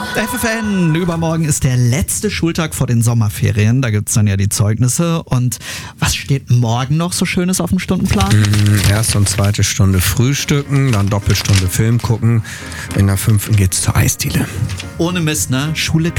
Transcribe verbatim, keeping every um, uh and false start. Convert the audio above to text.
F F N, übermorgen ist der letzte Schultag vor den Sommerferien. Da gibt's dann ja die Zeugnisse. Und was steht morgen noch so Schönes auf dem Stundenplan? Erste und zweite Stunde frühstücken, dann Doppelstunde Film gucken. In der fünften geht's zur Eisdiele. Ohne Mist, ne? Schule